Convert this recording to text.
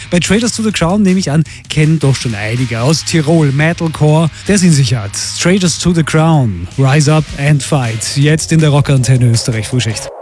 Bei Traitors to the Crown, nehme ich an, kennen doch schon einige aus Tirol, Metalcore, der sie in sich hat. Traitors to the Crown, Rise Up and Fight, jetzt in der Rockantenne Österreich Frühschicht.